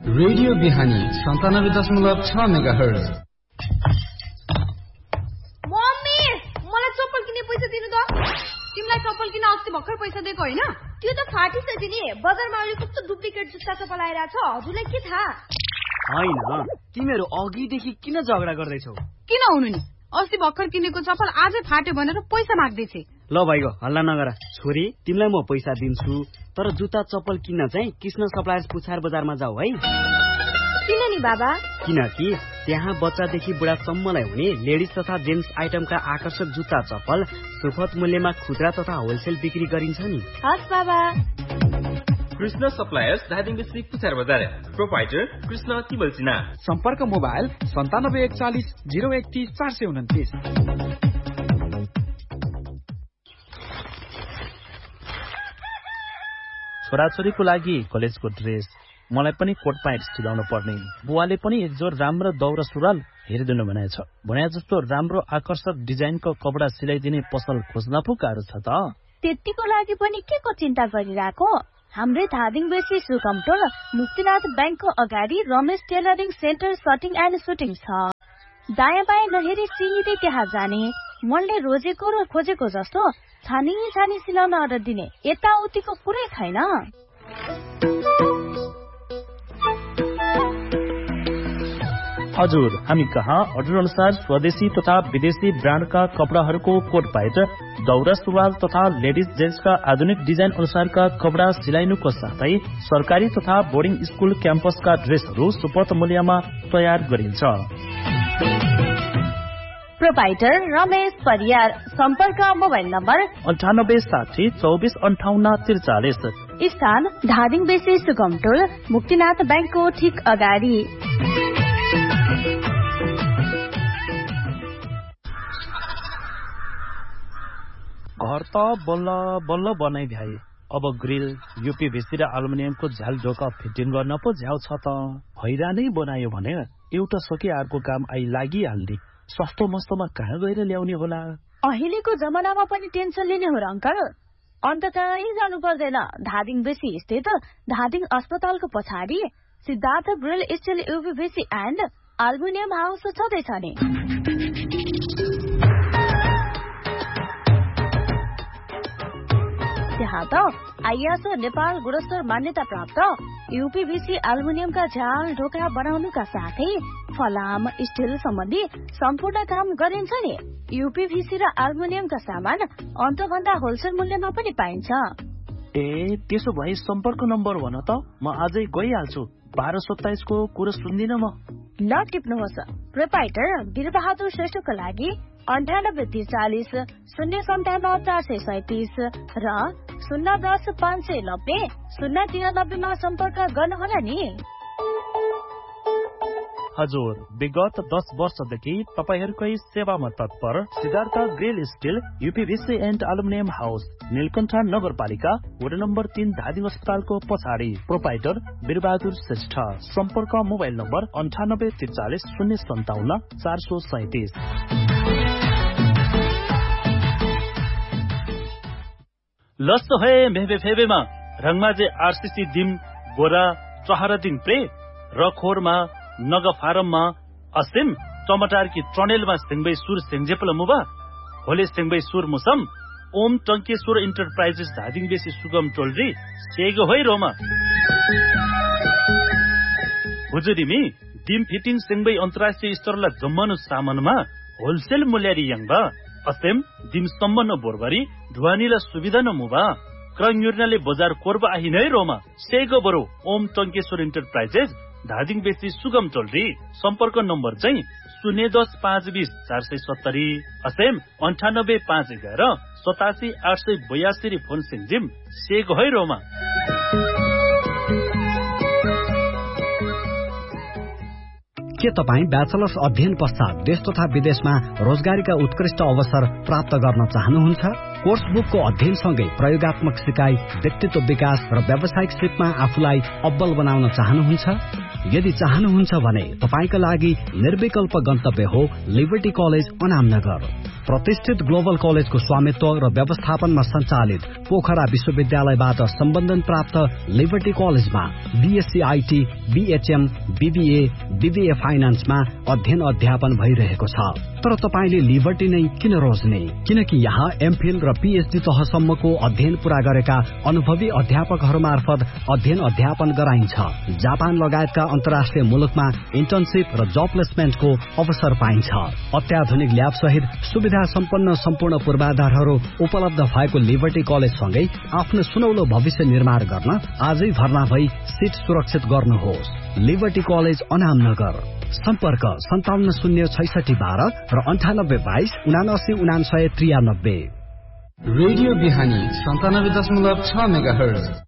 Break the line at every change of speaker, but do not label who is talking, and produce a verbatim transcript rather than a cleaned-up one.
Radio बिहानी सन्तानब्बे दशमलव छ मेगा हर्ज।
मम्मी मलाई चप्पल किन्ने पैसा दिनु त। तिमीलाई चप्पल किन्न अस्ति भर्खर पैसा दिएको हैन? त्यो त फाटिसक्यो नि। बजारमा अहिले कस्तो डुप्लिकेट जुत्ता चप्पल आइरहेछ, हजुरलाई के थाहा?
हैन, तिमीहरु अघिदेखि किन झगडा गर्दैछौ?
किन हुनु नि, अस्ति भर्खर किनेको चप्पल आजै फाट्यो भनेर पैसा माग्दैछे।
ल भाइको हल्ला नगर। छोरी, तिमीलाई म पैसा दिन्छु, तर जुत्ता चप्पल किन्न चाहिँ कृष्ण सप्लायर्स पुछार बजारमा जाऊ है।
किन नि बाबा?
किनकि त्यहाँ बच्चादेखि बुढासम्मलाई हुने लेडिज तथा जेन्ट्स आइटमका आकर्षक जुत्ता चप्पल सुपथ मूल्यमा खुद्रा तथा होलसेल बिक्री गरिन्छ नि।
हस् बाबा।
कृष्ण सप्लायर्स धादिङ डिस्ट्रिक्ट पुछार बजार। प्रोपाइटर कृष्ण तिमलसिना।
सम्पर्क मोबाइल सन्तानब्बे एकचालिस जिरो एकतिस चार सय उन्तिस।
छोराछोरीको लागि कलेजको ड्रेस, मलाई पनि कोट प्यान्ट सिलाउनु पर्ने। बुवाले पनि एक जोर राम्रो दौरा सुरुवाल हेरिदिनु भनेछ। भने जस्तो राम्रो आकर्षक डिजाइनको कपडा सिलाइदिने पसल खोज्न पो गाह्रो छ त।
त्यतिको लागि पनि के को चिन्ता गरिरहेको? हाम्रै धादिङ बेसी सुकमटोल मुक्तिनाथ ब्याङ्कको अगाडि Ramesh tailoring centre सटिङ and shooting छ। दायाँ बायाँ नहेरी सिधै त्यहाँ जाने, मनले रोजेको र खोजेको जस्तो छानी छानी सिलाउन अर्डर दिने, यताउतिको कुरै छैन।
हजुर, हामी कहाँ अर्डर अनुसार स्वदेशी तथा विदेशी ब्रान्डका कपडाहरूको कोट प्यान्ट, दौरा सुरुवाल तथा लेडिज जेन्ट्सका आधुनिक डिजाइन अनुसारका कपडा सिलाइनुको साथै सरकारी तथा बोर्डिङ स्कुल क्याम्पसका ड्रेसहरू सुपथ मूल्यमा तयार गरिन्छ।
प्रोपाइटर रमेश परियार। सम्पर्क मोबाइल नम्बर
अन्ठानब्बे साठी चौबिस अन्ठाउन्न त्रिचालिस।
स्थान धादिङ बेसी सुगमटोल मुक्तिनाथ ब्याङ्कको ठिक अगाडि।
घर त बल्ल बल्ल बनाइ भ्याए, अब ग्रिल युपीभीसी र एल्युमिनियमको झ्याल ढोका फिटिङ गर्न पो झ्याउ छ त। हैरानै बनायो भने एउटा सके अर्को काम आई लागिहाल्ने। सस्तो मस्तोमा कहाँ गएर ल्याउने होला?
अहिलेको जमानामा पनि टेन्सन लिने हो र अङ्कल? अन्त कहीँ जानु पर्दैन। धादिङ बेसी स्थित धादिङ अस्पतालको पछाडि Siddhartha grill still युपीभीसी and aluminium house छँदैछ नि। त्यहाँ त आइएसओ नेपाल गुणस्तर मान्यता प्राप्त युपीभीसी एल्युमिनियमका झ्याल ढोका बनाउनुका साथै फलाम स्टिल सम्बन्धी सम्पूर्ण काम गरिन्छ नि। युपीभीसी र एल्युमिनियमका सामान अन्तभन्दा होलसेल मूल्यमा पनि पाइन्छ।
ए, त्यसो भए सम्पर्क नम्बर भन त, म आजै गइहाल्छु। बाह्र सत्ताइसको कुरो सुन्दिन म।
ल टिप्नुहोस्। प्रोपाइटर वीरबहादुर श्रेष्ठको लागि अन्ठानब्बे त्रिचालिस शून्य सन्ताउन्न चार सय सैतिस र शून्य दस पाँच सय नब्बे शून्य तिरानब्बेमा सम्पर्क गर्नुहोला नि।
हजुर, विगत दस वर्षदेखि तपाईहरूकै सेवामा तत्पर Siddhartha grill still युपीभीसी and aluminium house, Neelkanth नगरपालिका वडा नम्बर तीन धादिङ अस्पतालको पछाडि। प्रोपाइटर वीरबहादुर श्रेष्ठ। सम्पर्क मोबाइल नम्बर अन्ठानब्बे त्रिचालिस शून्य सन्ताउन्न चार सय सैतिस। लस्तो है मेहबे फेबेमा रङमाजे आरसीसी दिम गोरा चहरा दिन प्रे र खोरमा नग फारममा असिम टमाटर की ट्रनेलमा सिंगबै सुर सिंगजेपल मुबा होले सिंगबै सुर मुसम ओम टंकेश्वर इन्टरप्राइजेस धादिङ बेसी सुगम टोलरी सेगो होइ रोमा हुजुरीमी दिम फिटिङ सिंगबै अन्तर्राष्ट्रिय स्तरला जम्मनु सामानमा होलसेल मूल्यरी यङबा असेम दिम सम्बन्ध बोरबरी ढुवानीला सुविधा न मुबा क्रङयुर्नाले बजार कोरबा आहि नै रोमा सेगो बरो ओम टंकेश्वर इन्टरप्राइजेस धादिङ बेसी सुगम टोलरी। सम्पर्क नम्बर चाहिँ शून्य दस पाँच बीस चार सय सत्तरी असेम अन्ठानब्बे पाँच एघार सतासी आठ सय बयासी फोन सिंजिम सेगो है रोमा।
के तपाईँ ब्याचलर्स अध्ययन पश्चात देश तथा विदेशमा रोजगारीका उत्कृष्ट अवसर प्राप्त गर्न चाहनुहुन्छ? कोर्स बुकको अध्ययनसँगै प्रयोगात्मक सिकाइ, व्यक्तित्व विकास र व्यावसायिक सिपमा आफूलाई अब्बल बनाउन चाहनुहुन्छ? यदि चाहनुहुन्छ भने तपाईका लागि निर्विकल्प गन्तव्य हो लिबर्टी कलेज अनामनगर। प्रतिष्ठित ग्लोबल कलेजको स्वामित्व र व्यवस्थापनमा सञ्चालित पोखरा विश्वविद्यालयबाट सम्बन्धन प्राप्त लिबर्टी कलेजमा BSc IT, BHM, BBA, BBA फाइनान्समा अध्ययन अध्यापन भइरहेको छ। तर तपाईले लिबर्टी नै किन रोज्ने? किनकि यहाँ एमफिल र पीएचडी तहसम्मको अध्ययन पूरा गरेका अनुभवी अध्यापकहरू मार्फत अध्ययन अध्यापन गराइन्छ। जापान लगायतका अन्तर्राष्ट्रिय मुलुकमा इन्टर्नशिप र जब प्लेसमेन्टको अवसर पाइन्छ। अत्याधुनिक ल्याब सहित सुविधा सम्पन्न सम्पूर्ण पूर्वाधारहरू उपलब्ध भएको लिबर्टी कलेज सँगै आफ्नो सुनौलो भविष्य निर्माण गर्न आजै भर्ना भई सिट सुरक्षित गर्नुहोस्। Liberty college Anamnagar. सम्पर्क सन्ताउन्न शून्य छैसठी बाह्र र अन्ठानब्बे बाइस उनासी उनासय त्रियानब्बे।
रेडियो बिहानी सन्तानब्बे दशमलव छ मेगा हर्ज।